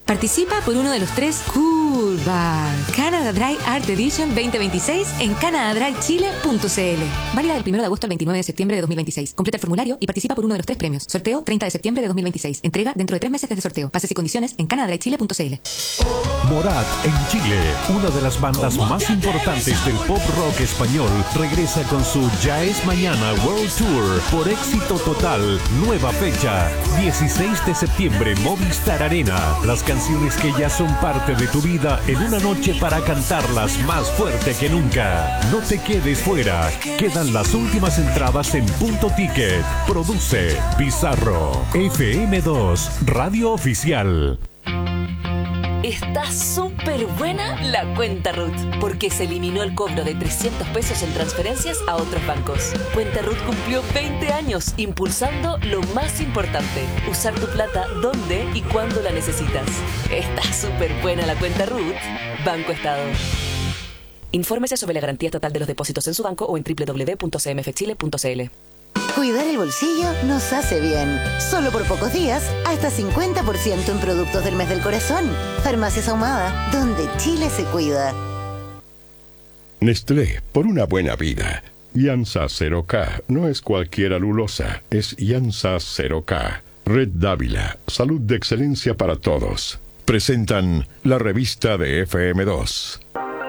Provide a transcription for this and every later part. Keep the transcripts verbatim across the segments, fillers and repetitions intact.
Participa por uno de los tres Cool Bar Canada Dry Art Edition veinte veintiséis en canada dry chile punto c l. Válida del primero de agosto al veintinueve de septiembre de dos mil veintiséis. Completa el formulario y participa por uno de los tres premios. Sorteo treinta de septiembre de dos mil veintiséis. Entrega dentro de tres meses desde sorteo. Bases y condiciones en canada dry chile punto c l. Morat en Chile, una de las bandas más importantes del pop rock español, regresa con su Ya es Mañana World Tour por éxito total. Nueva fecha, dieciséis de septiembre, Movistar Arena. Las canciones que ya son parte de tu vida en una noche para cantarlas más fuerte que nunca. No te quedes fuera. Quedan las últimas entradas en Punto Ticket. Produce Pizarro. F M dos, Radio Oficial. Está súper buena la cuenta R U T, porque se eliminó el cobro de trescientos pesos en transferencias a otros bancos. Cuenta R U T cumplió veinte años impulsando lo más importante: usar tu plata donde y cuando la necesitas. Está súper buena la cuenta R U T. Banco Estado. Infórmese sobre la garantía estatal de los depósitos en su banco o en doble u doble u doble u punto c m f chile punto c l. Cuidar el bolsillo nos hace bien. Solo por pocos días, hasta cincuenta por ciento en productos del mes del corazón. Farmacias Ahumada, donde Chile se cuida. Nestlé, por una buena vida. Yansa cero K no es cualquier alulosa, es Yansa cero K. Red Dávila, salud de excelencia para todos. Presentan la revista de F M dos.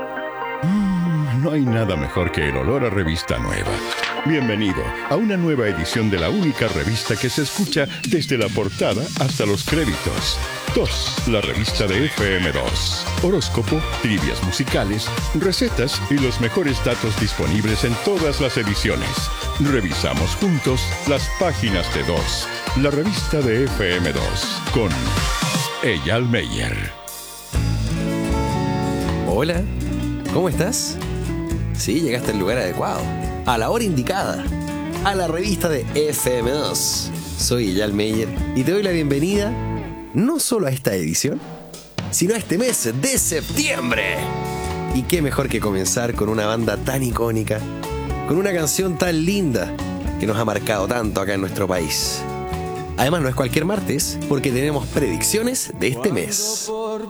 Mm, no hay nada mejor que el olor a revista nueva. Bienvenido a una nueva edición de la única revista que se escucha desde la portada hasta los créditos. dos. La revista de F M dos. Horóscopo, trivias musicales, recetas y los mejores datos disponibles en todas las ediciones. Revisamos juntos las páginas de dos. La revista de F M dos con Eyal Meyer. Hola, ¿cómo estás? Sí, llegaste al lugar adecuado, a la hora indicada, a la revista de F M dos. Soy Eyal Meyer y te doy la bienvenida no solo a esta edición, sino a este mes de septiembre. Y qué mejor que comenzar con una banda tan icónica, con una canción tan linda que nos ha marcado tanto acá en nuestro país. Además, no es cualquier martes, porque tenemos predicciones de este mes. Por